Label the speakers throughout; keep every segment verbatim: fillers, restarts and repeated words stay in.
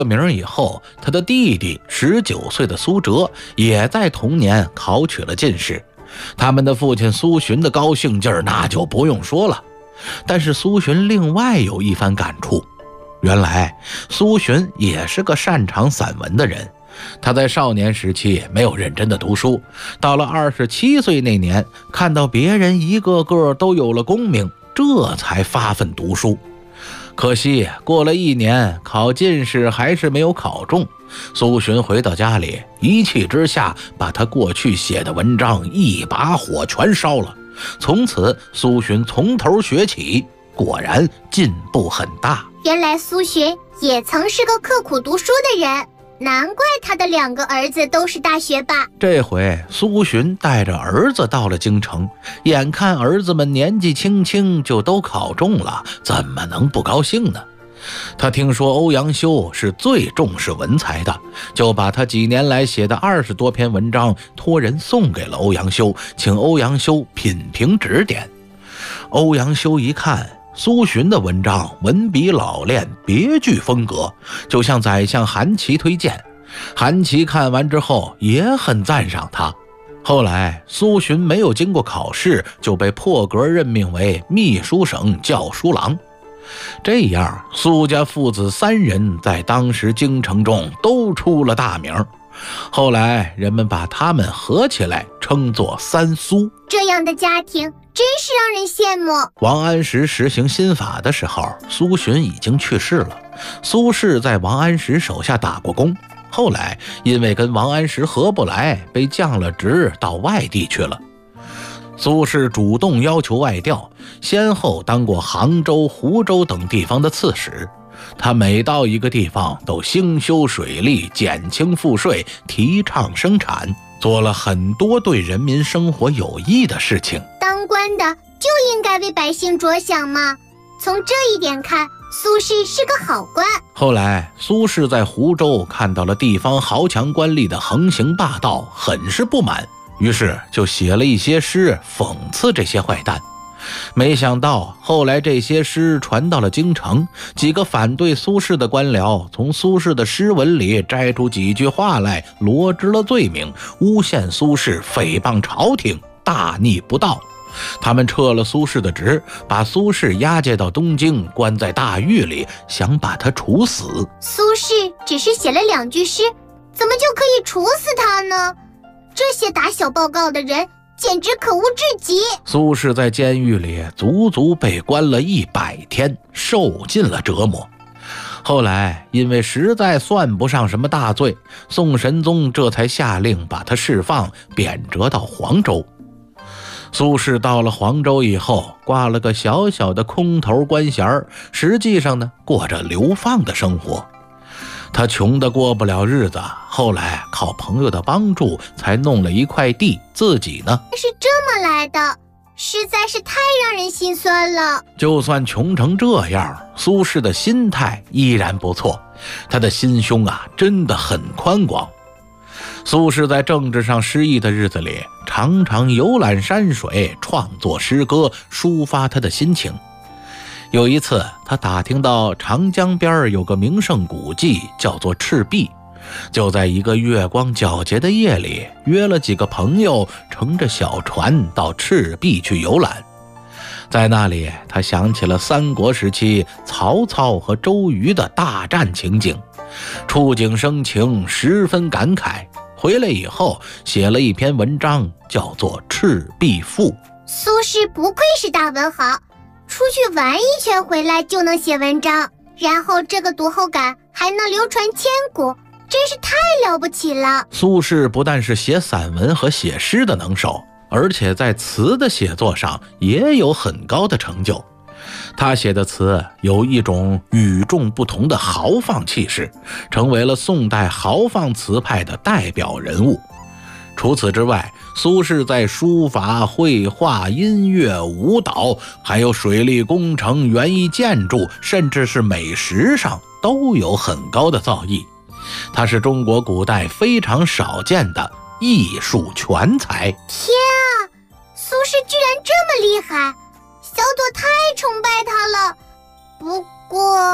Speaker 1: 名以后，他的弟弟十九岁的苏辙也在同年考取了进士。他们的父亲苏洵的高兴劲儿那就不用说了。但是苏洵另外有一番感触，原来苏洵也是个擅长散文的人。他在少年时期没有认真的读书，到了二十七岁那年，看到别人一个个都有了功名，这才发奋读书。可惜过了一年，考进士还是没有考中。苏洵回到家里，一气之下把他过去写的文章一把火全烧了。从此苏洵从头学起，果然进步很大。
Speaker 2: 原来苏洵也曾是个刻苦读书的人，难怪他的两个儿子都是大学霸。
Speaker 1: 这回苏洵带着儿子到了京城，眼看儿子们年纪轻轻就都考中了，怎么能不高兴呢？他听说欧阳修是最重视文才的，就把他几年来写的二十多篇文章托人送给了欧阳修，请欧阳修品评指点。欧阳修一看苏洵的文章文笔老练，别具风格，就向宰相韩琦推荐。韩琦看完之后也很赞赏他。后来苏洵没有经过考试，就被破格任命为秘书省校书郎。这样苏家父子三人在当时京城中都出了大名，后来人们把他们合起来称作三苏。
Speaker 2: 这样的家庭真是让人羡慕。
Speaker 1: 王安石实行新法的时候，苏洵已经去世了。苏轼在王安石手下打过工，后来因为跟王安石合不来，被降了职，到外地去了。苏轼主动要求外调，先后当过杭州、湖州等地方的刺史。他每到一个地方都兴修水利，减轻赋税，提倡生产，做了很多对人民生活有益的事情。
Speaker 2: 当官的就应该为百姓着想嘛，从这一点看，苏轼是个好官。
Speaker 1: 后来苏轼在湖州看到了地方豪强官吏的横行霸道，很是不满，于是就写了一些诗讽刺这些坏蛋。没想到后来这些诗传到了京城，几个反对苏轼的官僚从苏轼的诗文里摘出几句话来，罗织了罪名，诬陷苏轼诽谤朝廷，大逆不道。他们撤了苏轼的职，把苏轼押解到东京，关在大狱里，想把他处死。
Speaker 2: 苏轼只是写了两句诗，怎么就可以处死他呢？这些打小报告的人简直可恶至极。
Speaker 1: 苏轼在监狱里足足被关了一百天，受尽了折磨。后来因为实在算不上什么大罪，宋神宗这才下令把他释放，贬谪到黄州。苏轼到了黄州以后，挂了个小小的空头官衔，实际上呢，过着流放的生活。他穷得过不了日子，后来靠朋友的帮助才弄了一块地，自己呢
Speaker 2: 是这么来的，实在是太让人心酸了。
Speaker 1: 就算穷成这样，苏轼的心态依然不错，他的心胸啊真的很宽广。苏轼在政治上失意的日子里，常常游览山水，创作诗歌，抒发他的心情。有一次他打听到长江边有个名胜古迹叫做赤壁，就在一个月光皎洁的夜里，约了几个朋友乘着小船到赤壁去游览。在那里他想起了三国时期曹操和周瑜的大战情景，触景生情，十分感慨。回来以后写了一篇文章，叫做《赤壁赋》。
Speaker 2: 苏轼不愧是大文豪，出去玩一圈回来就能写文章，然后这个读后感还能流传千古，真是太了不起了。
Speaker 1: 苏轼不但是写散文和写诗的能手，而且在词的写作上也有很高的成就。他写的词有一种与众不同的豪放气势，成为了宋代豪放词派的代表人物。除此之外，苏轼在书法、绘画、音乐、舞蹈，还有水利工程、园艺建筑，甚至是美食上都有很高的造诣。他是中国古代非常少见的艺术全才。
Speaker 2: 天啊，苏轼居然这么厉害，小朵太崇拜他了。不过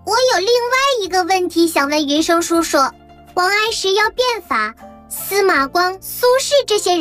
Speaker 2: 我有另外一个问题想问云生叔叔，王安石要变法，司马光、苏轼这些人